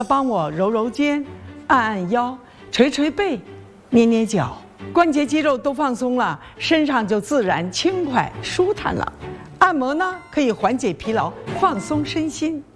帮我揉揉肩，按按腰，捶捶背，捏捏脚，关节肌肉都放松了，身上就自然轻快舒坦了。按摩呢，可以缓解疲劳，放松身心。